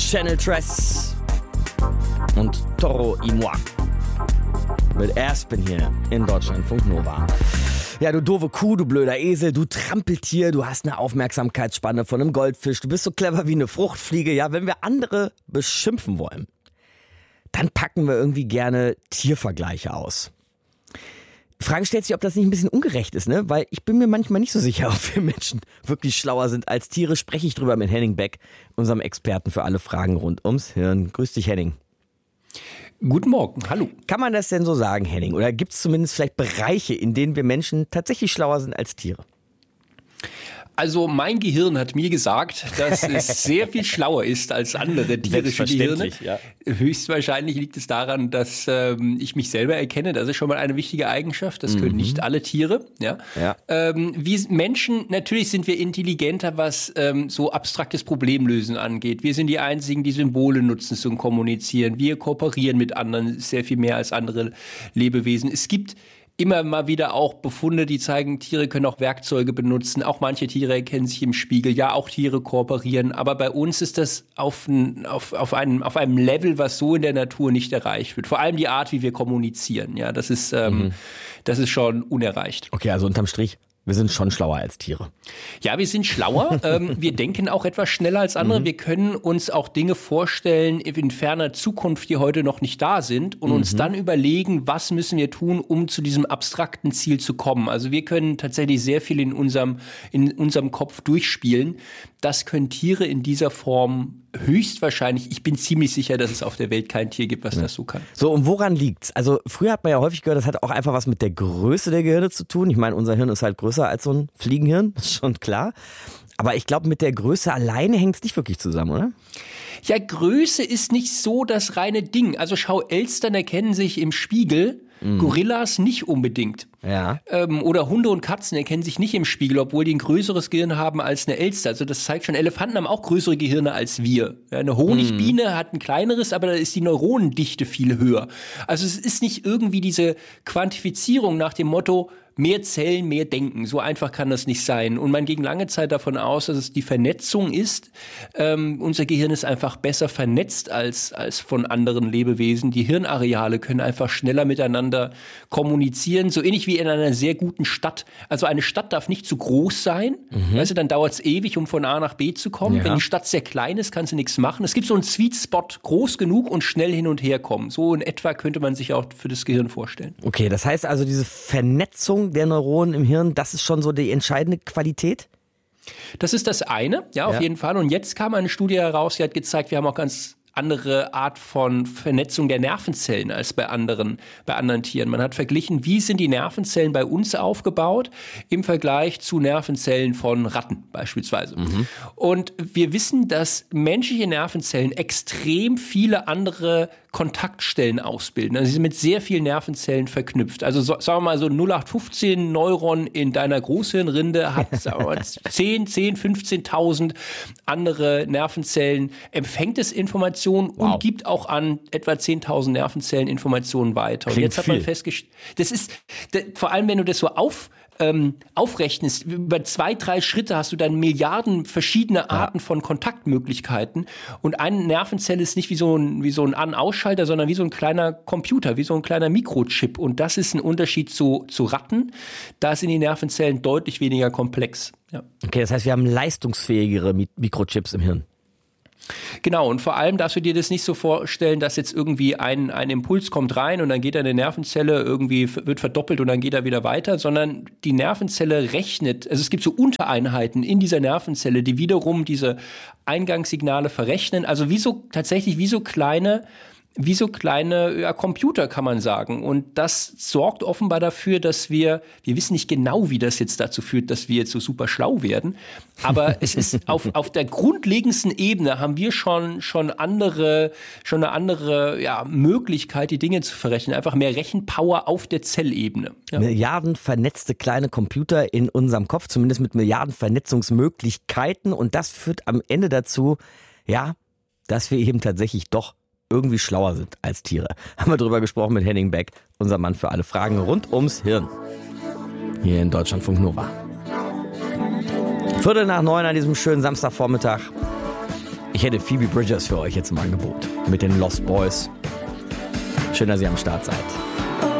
Channel Tres und Toro y Moi mit Aspen hier in Deutschlandfunk Nova. Ja, du doofe Kuh, du blöder Esel, du Trampeltier, du hast eine Aufmerksamkeitsspanne von einem Goldfisch, du bist so clever wie eine Fruchtfliege. Ja, wenn wir andere beschimpfen wollen, dann packen wir irgendwie gerne Tiervergleiche aus. Die Frage stellt sich, ob das nicht ein bisschen ungerecht ist, ne? Weil ich bin mir manchmal nicht so sicher, ob wir Menschen wirklich schlauer sind als Tiere. Spreche ich drüber mit Henning Beck, unserem Experten für alle Fragen rund ums Hirn. Grüß dich, Henning. Guten Morgen, hallo. Kann man das denn so sagen, Henning? Oder gibt es zumindest vielleicht Bereiche, in denen wir Menschen tatsächlich schlauer sind als Tiere? Also mein Gehirn hat mir gesagt, dass es sehr viel schlauer ist als andere tierische Gehirne. Ja. Höchstwahrscheinlich liegt es daran, dass ich mich selber erkenne. Das ist schon mal eine wichtige Eigenschaft. Das können nicht alle Tiere. Ja. Wir Menschen, natürlich sind wir intelligenter, was so abstraktes Problemlösen angeht. Wir sind die Einzigen, die Symbole nutzen zum Kommunizieren. Wir kooperieren mit anderen sehr viel mehr als andere Lebewesen. Es gibt immer mal wieder auch Befunde, die zeigen, Tiere können auch Werkzeuge benutzen. Auch manche Tiere erkennen sich im Spiegel. Ja, auch Tiere kooperieren. Aber bei uns ist das auf einem Level, was so in der Natur nicht erreicht wird. Vor allem die Art, wie wir kommunizieren. Ja, das ist schon unerreicht. Okay, also unterm Strich, wir sind schon schlauer als Tiere. Ja, wir sind schlauer. Wir denken auch etwas schneller als andere. Wir können uns auch Dinge vorstellen in ferner Zukunft, die heute noch nicht da sind und uns dann überlegen, was müssen wir tun, um zu diesem abstrakten Ziel zu kommen. Also wir können tatsächlich sehr viel in unserem Kopf durchspielen. Das können Tiere in dieser Form höchstwahrscheinlich. Ich bin ziemlich sicher, dass es auf der Welt kein Tier gibt, was das so kann. So, und woran liegt's? Also früher hat man ja häufig gehört, das hat auch einfach was mit der Größe der Gehirne zu tun. Ich meine, unser Hirn ist halt größer als so ein Fliegenhirn, das ist schon klar. Aber ich glaube, mit der Größe alleine hängt es nicht wirklich zusammen, oder? Ja, Größe ist nicht so das reine Ding. Also schau, Elstern erkennen sich im Spiegel, Gorillas nicht unbedingt. Ja. Oder Hunde und Katzen erkennen sich nicht im Spiegel, obwohl die ein größeres Gehirn haben als eine Elster. Also das zeigt schon, Elefanten haben auch größere Gehirne als wir. Ja, eine Honigbiene hat ein kleineres, aber da ist die Neuronendichte viel höher. Also es ist nicht irgendwie diese Quantifizierung nach dem Motto, mehr Zellen, mehr Denken. So einfach kann das nicht sein. Und man ging lange Zeit davon aus, dass es die Vernetzung ist. Unser Gehirn ist einfach besser vernetzt als von anderen Lebewesen. Die Hirnareale können einfach schneller miteinander kommunizieren. So ähnlich wie in einer sehr guten Stadt. Also eine Stadt darf nicht zu groß sein. Weißt du, dann dauert es ewig, um von A nach B zu kommen. Ja. Wenn die Stadt sehr klein ist, kannst du nichts machen. Es gibt so einen Sweet Spot, groß genug und schnell hin und her kommen. So in etwa könnte man sich auch für das Gehirn vorstellen. Okay, das heißt also, diese Vernetzung der Neuronen im Hirn, das ist schon so die entscheidende Qualität? Das ist das eine, ja, auf jeden Fall. Und jetzt kam eine Studie heraus, die hat gezeigt, wir haben auch ganz andere Art von Vernetzung der Nervenzellen als bei anderen Tieren. Man hat verglichen, wie sind die Nervenzellen bei uns aufgebaut im Vergleich zu Nervenzellen von Ratten beispielsweise. Und wir wissen, dass menschliche Nervenzellen extrem viele andere Kontaktstellen ausbilden. Also sie sind mit sehr vielen Nervenzellen verknüpft. Also sagen wir mal so 0815 Neuron in deiner Großhirnrinde hat 15.000 andere Nervenzellen, empfängt es Informationen und gibt auch an etwa 10.000 Nervenzellen Informationen weiter. Klingt und jetzt hat man viel. festgestellt, das ist, vor allem wenn du das so aufrechnest, über 2-3 Schritte hast du dann Milliarden verschiedene Arten von Kontaktmöglichkeiten und eine Nervenzelle ist nicht wie so ein An-Ausschalter, sondern wie so ein kleiner Computer, wie so ein kleiner Mikrochip und das ist ein Unterschied zu Ratten, da sind die Nervenzellen deutlich weniger komplex. Ja. Okay, das heißt, wir haben leistungsfähigere Mikrochips im Hirn. Genau, und vor allem darfst du dir das nicht so vorstellen, dass jetzt irgendwie ein Impuls kommt rein und dann geht eine Nervenzelle irgendwie, wird verdoppelt und dann geht er wieder weiter, sondern die Nervenzelle rechnet, also es gibt so Untereinheiten in dieser Nervenzelle, die wiederum diese Eingangssignale verrechnen, also tatsächlich wie so kleine Computer, kann man sagen. Und das sorgt offenbar dafür, dass wir wissen nicht genau, wie das jetzt dazu führt, dass wir jetzt so super schlau werden. Aber es ist auf der grundlegendsten Ebene haben wir schon eine andere Möglichkeit, die Dinge zu verrechnen. Einfach mehr Rechenpower auf der Zellebene. Ja. Milliarden vernetzte kleine Computer in unserem Kopf, zumindest mit Milliarden Vernetzungsmöglichkeiten. Und das führt am Ende dazu, dass wir eben tatsächlich doch irgendwie schlauer sind als Tiere. Haben wir drüber gesprochen mit Henning Beck, unser Mann für alle Fragen rund ums Hirn. Hier in Deutschlandfunk Nova. 8:45 an diesem schönen Samstagvormittag. Ich hätte Phoebe Bridgers für euch jetzt im Angebot. Mit den Lost Boys. Schön, dass ihr am Start seid.